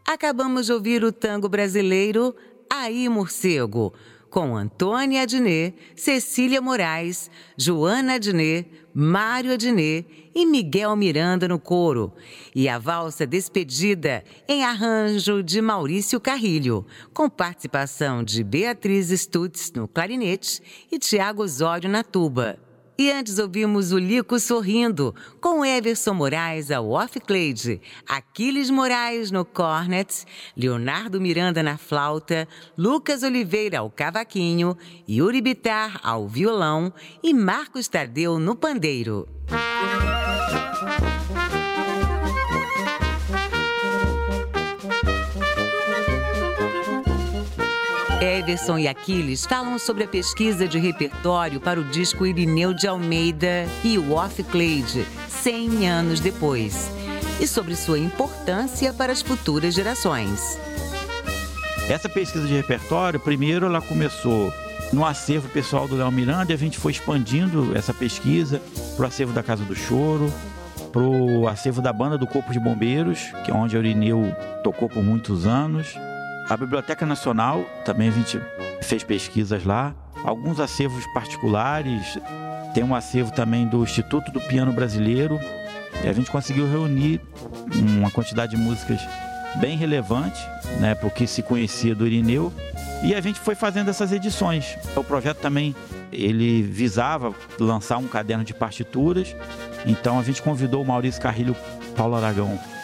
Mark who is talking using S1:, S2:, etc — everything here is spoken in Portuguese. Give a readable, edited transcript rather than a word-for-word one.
S1: Acabamos de ouvir o tango brasileiro Aí Morcego, com Antônia Adnet, Cecília Moraes, Joana Adnet, Mário Adnet e Miguel Miranda no coro. E a valsa Despedida, em arranjo de Maurício Carrilho, com participação de Beatriz Stutz no clarinete e Tiago Osório na tuba. E antes ouvimos o Lico Sorrindo, com Everson Moraes ao off-clade, Aquiles Moraes no cornet, Leonardo Miranda na flauta, Lucas Oliveira ao cavaquinho, Yuri Bittar ao violão e Marcos Tadeu no pandeiro. Everson e Aquiles falam sobre a pesquisa de repertório para o disco Irineu de Almeida e o Off-Clade, 100 anos depois, e sobre sua importância para as futuras gerações.
S2: Essa pesquisa de repertório, primeiro ela começou no acervo pessoal do Léo Miranda, e a gente foi expandindo essa pesquisa para o acervo da Casa do Choro, para o acervo da Banda do Corpo de Bombeiros, que é onde a Irineu tocou por muitos anos. A Biblioteca Nacional, também a gente fez pesquisas lá. Alguns acervos particulares, tem um acervo também do Instituto do Piano Brasileiro. E a gente conseguiu reunir uma quantidade de músicas bem relevante, né, porque se conhecia do Irineu. E a gente foi fazendo essas edições. O projeto também, ele visava lançar um caderno de partituras. Então a gente convidou o Maurício Carrilho, Paulo Aragão